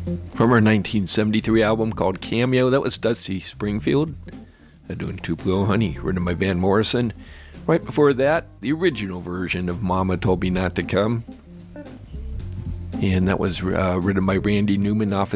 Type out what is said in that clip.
From our 1973 album called Cameo, that was Dusty Springfield doing Tupelo Honey, written by Van Morrison. Right before that, the original version of Mama Told Me Not to Come. And that was written by Randy Newman off